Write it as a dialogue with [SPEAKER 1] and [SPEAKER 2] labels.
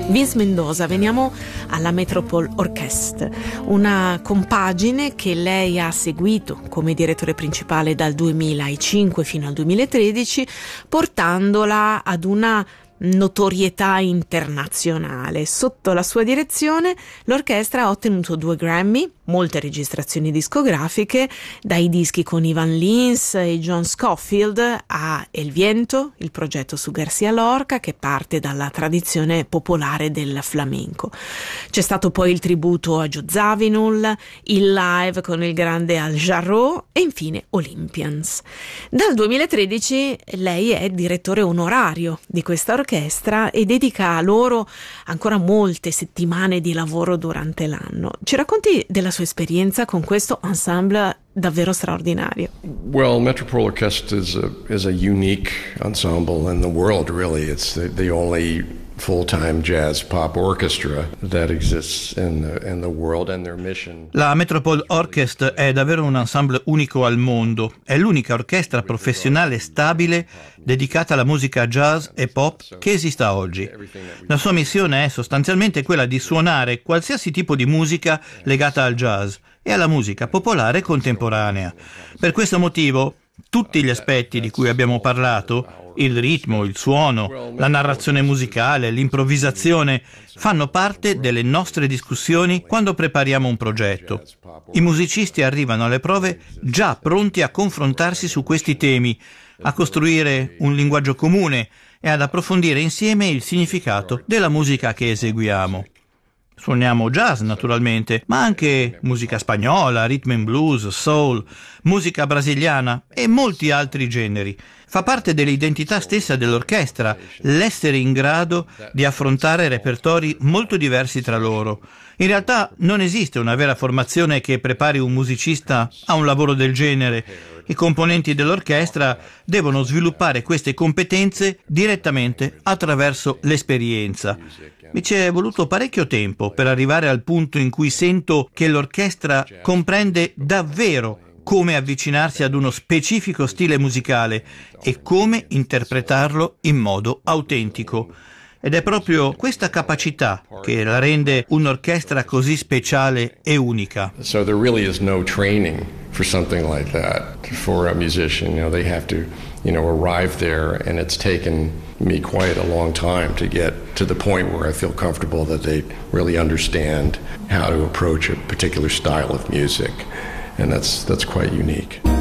[SPEAKER 1] Vince Mendoza, veniamo alla Metropole Orchestra, una compagine che lei ha seguito come direttore principale dal 2005 fino al 2013, portandola ad una notorietà internazionale. Sotto la sua direzione l'orchestra ha ottenuto 2 Grammy, molte registrazioni discografiche, dai dischi con Ivan Lins e John Scofield a El Viento, il progetto su García Lorca che parte dalla tradizione popolare del flamenco. C'è stato poi il tributo a Joe Zawinul, il live con il grande Al Jarreau e infine Olympians. Dal 2013 lei è direttore onorario di questa orchestra e dedica a loro ancora molte settimane di lavoro durante l'anno. Ci racconti della sua esperienza con questo ensemble davvero straordinario?
[SPEAKER 2] Well, Metropole Orchestra is a unique ensemble in the world, really. It's the only full-time jazz pop orchestra that exists in the world, and their mission.
[SPEAKER 3] La Metropole Orchestra è davvero un ensemble unico al mondo. È l'unica orchestra professionale stabile dedicata alla musica jazz e pop che esista oggi. La sua missione è sostanzialmente quella di suonare qualsiasi tipo di musica legata al jazz e alla musica popolare contemporanea. Per questo motivo, tutti gli aspetti di cui abbiamo parlato, il ritmo, il suono, la narrazione musicale, l'improvvisazione, fanno parte delle nostre discussioni quando prepariamo un progetto. I musicisti arrivano alle prove già pronti a confrontarsi su questi temi, a costruire un linguaggio comune e ad approfondire insieme il significato della musica che eseguiamo. Suoniamo jazz naturalmente, ma anche musica spagnola, rhythm and blues, soul, musica brasiliana e molti altri generi. Fa parte dell'identità stessa dell'orchestra l'essere in grado di affrontare repertori molto diversi tra loro. In realtà non esiste una vera formazione che prepari un musicista a un lavoro del genere. I componenti dell'orchestra devono sviluppare queste competenze direttamente attraverso l'esperienza. Mi ci è voluto parecchio tempo per arrivare al punto in cui sento che l'orchestra comprende davvero come avvicinarsi ad uno specifico stile musicale e come interpretarlo in modo autentico. Ed è proprio questa capacità che la rende un'orchestra così speciale e unica.
[SPEAKER 2] So there really is no training for something like that for a musician. They have to, arrive there, and it's taken me quite a long time to get to the point where I feel comfortable that they really understand how to approach a particular style of music, and that's quite unique.